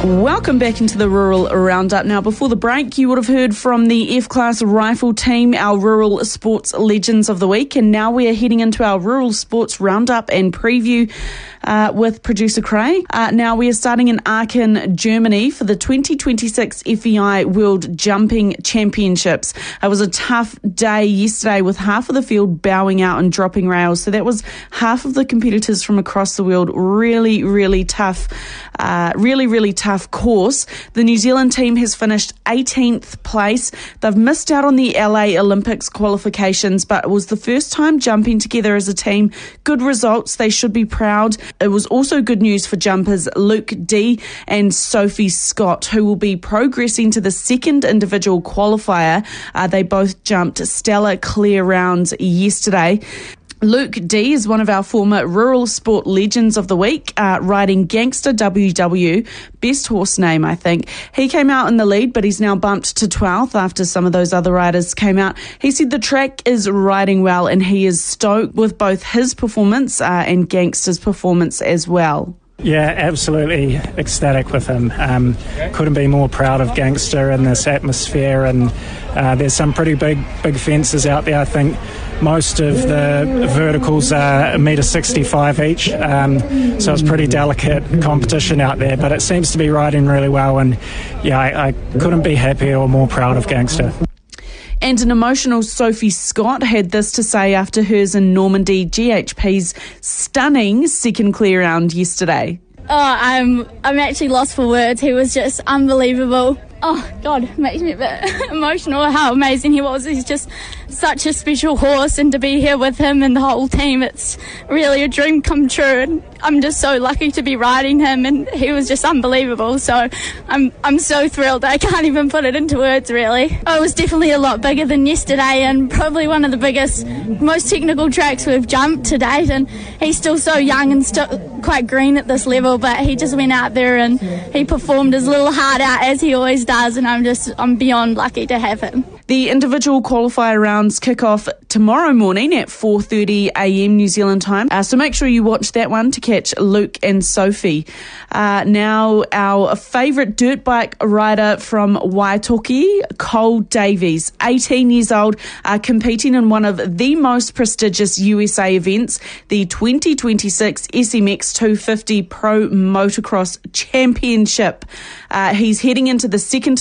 Welcome back into the Rural Roundup. Now, before the break, you would have heard from the F-Class Rifle team, our Rural Sports Legends of the Week, and now we are heading into our Rural Sports Roundup and preview with producer Craig. Now, we are starting in Aachen, Germany for the 2026 FEI World Jumping Championships. It was a tough day yesterday with half of the field bowing out and dropping rails, so that was half of the competitors from across the world. Really tough course. The New Zealand team has finished 18th place. They've missed out on the LA Olympics qualifications, but it was the first time jumping together as a team. Good results. They should be proud. It was also good news for jumpers Luke D and Sophie Scott, who will be progressing to the second individual qualifier. They both jumped stellar clear rounds yesterday. Luke D is one of our former Rural Sport Legends of the Week, riding Gangster WW, best horse name, I think. He came out in the lead, but he's now bumped to 12th after some of those other riders came out. He said the track is riding well and he is stoked with both his performance and Gangster's performance as well. Yeah, absolutely ecstatic with him. Couldn't be more proud of Gangster in this atmosphere, and there's some pretty big fences out there. I think most of the verticals are $1.65 each, so it's pretty delicate competition out there, but it seems to be riding really well, and yeah, I couldn't be happier or more proud of Gangster. And an emotional Sophie Scott had this to say after hers in Normandy, GHP's stunning second clear round yesterday. I'm actually lost for words. He was just unbelievable. Oh, God, it makes me a bit emotional how amazing he was. He's just such a special horse, and to be here with him and the whole team, it's really a dream come true. And I'm just so lucky to be riding him, and he was just unbelievable. So I'm so thrilled. I can't even put it into words, really. Oh, it was definitely a lot bigger than yesterday, and probably one of the biggest, most technical tracks we've jumped to date. And he's still so young and still quite green at this level, but he just went out there and he performed his little heart out as he always does, and I'm beyond lucky to have him. The individual qualifier rounds kick off tomorrow morning at 4:30 a.m. New Zealand time. So make sure you watch that one to catch Luke and Sophie. Now, our favourite dirt bike rider from Waitoki, Cole Davies, 18 years old, competing in one of the most prestigious USA events, the 2026 SMX 250 Pro Motocross Championship. He's heading into the second